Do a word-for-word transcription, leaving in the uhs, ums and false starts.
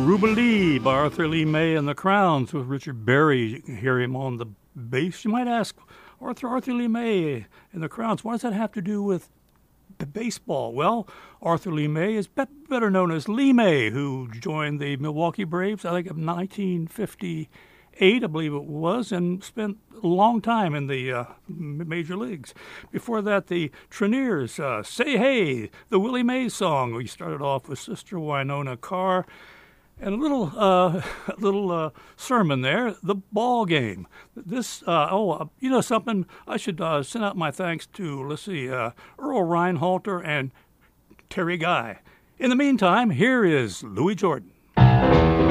Ruba Lee by Arthur Lee May and the Crowns with Richard Berry. You can hear him on the bass. You might ask, Arthur, Arthur Lee May and the Crowns, what does that have to do with b- baseball? Well, Arthur Lee May is be- better known as Lee May, who joined the Milwaukee Braves, I think, in nineteen fifty-eight, I believe it was, and spent a long time in the uh, major leagues. Before that, the Treniers, uh, Say Hey, the Willie Mays song. We started off with Sister Winona Carr. And a little, uh, a little uh, sermon there, the ball game. This, uh, oh, uh, you know something? I should uh, send out my thanks to, let's see, uh, Earl Reinhalter and Terry Guy. In the meantime, here is Louis Jordan.